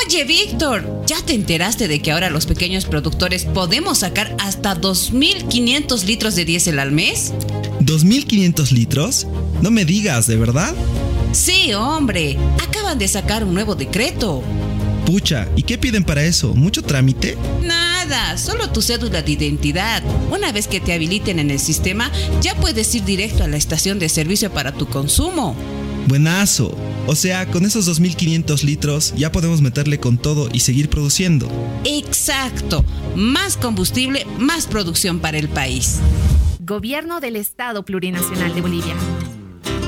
Oye, Víctor, ¿ya te enteraste de que ahora los pequeños productores podemos sacar hasta 2.500 litros de diésel al mes? ¿2.500 litros? No me digas, ¿de verdad? Sí, hombre, acaban de sacar un nuevo decreto. Pucha, ¿y qué piden para eso? ¿Mucho trámite? Nada, solo tu cédula de identidad. Una vez que te habiliten en el sistema, ya puedes ir directo a la estación de servicio para tu consumo. Buenazo. O sea, con esos 2.500 litros ya podemos meterle con todo y seguir produciendo. Exacto. Más combustible, más producción para el país. Gobierno del Estado Plurinacional de Bolivia.